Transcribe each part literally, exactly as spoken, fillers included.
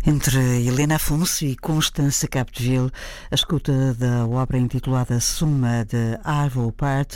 Entre Helena Afonso e Constança Capdeville, a escuta da obra intitulada Suma de Arvo Pärt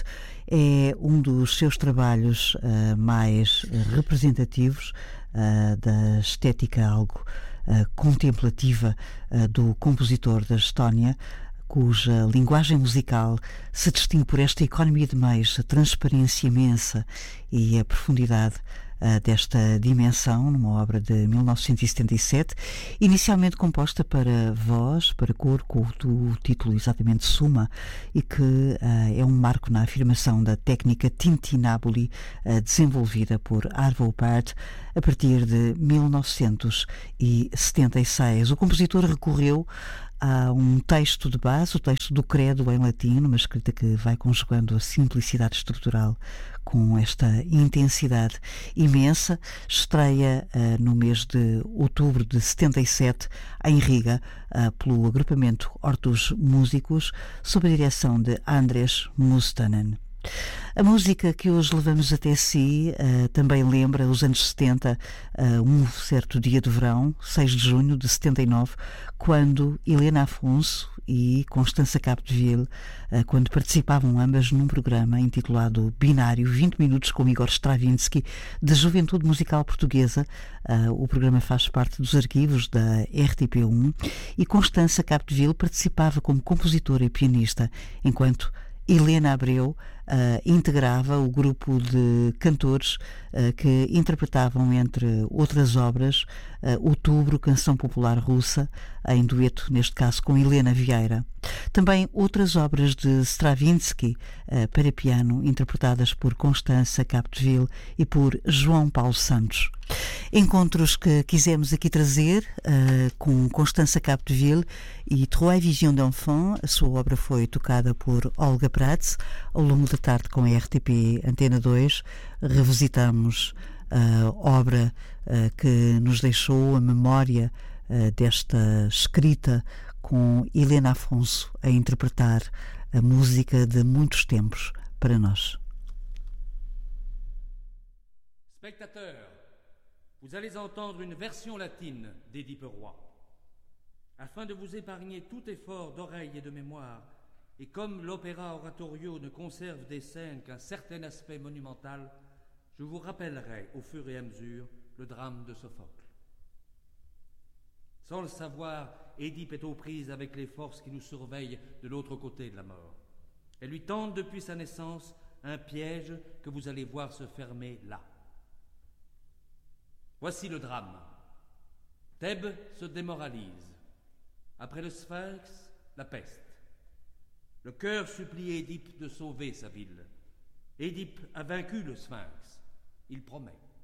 é um dos seus trabalhos uh, mais representativos uh, da estética algo uh, contemplativa uh, do compositor da Estónia, cuja linguagem musical se distingue por esta economia de meios, a transparência imensa e a profundidade uh, desta dimensão, numa obra de mil novecentos e setenta e sete, inicialmente composta para voz, para coro, com o título exatamente Suma, e que uh, é um marco na afirmação da técnica tintinnabuli uh, desenvolvida por Arvo Pärt a partir de mil novecentos e setenta e seis. O compositor recorreu Há um texto de base, o texto do Credo em latim, uma escrita que vai conjugando a simplicidade estrutural com esta intensidade imensa. Estreia uh, no mês de outubro de setenta e sete em Riga, uh, pelo agrupamento Hortus Músicos, sob a direção de Andrés Mustonen. A música que hoje levamos até si uh, também lembra os anos setenta, uh, um certo dia de verão, seis de junho de setenta e nove, quando Helena Afonso e Constança Capdeville, uh, quando participavam ambas num programa intitulado Binário, vinte minutos com Igor Stravinsky, da Juventude Musical Portuguesa. Uh, o programa faz parte dos arquivos da R T P um e Constança Capdeville participava como compositora e pianista, enquanto Helena Abreu uh, integrava o grupo de cantores uh, que interpretavam, entre outras obras, uh, Outubro, canção popular russa, em dueto, neste caso, com Helena Vieira. Também outras obras de Stravinsky uh, para piano, interpretadas por Constança Capdeville e por João Paulo Santos. Encontros que quisemos aqui trazer uh, com Constança Capdeville e Trois Visions d'Enfant. A sua obra foi tocada por Olga Prats ao longo da tarde com a R T P Antena dois. Revisitamos a obra uh, que nos deixou a memória uh, desta escrita com Helena Afonso a interpretar a música de muitos tempos para nós. Spectateurs, vous allez entendre une version latine d'Édipe Roi. Afin de vous épargner tout effort d'oreille et de mémoire, et comme l'opéra oratorio ne conserve des scènes qu'un certain aspect monumental, je vous rappellerai au fur et à mesure le drame de Sophocle. Sans le savoir, Édipe est aux prises avec les forces qui nous surveillent de l'autre côté de la mort. Elle lui tente depuis sa naissance un piège que vous allez voir se fermer là. Voici le drame. Thèbes se démoralise. Après le Sphinx, la peste. Le cœur supplie Édipe de sauver sa ville. Édipe a vaincu le Sphinx. Il promet.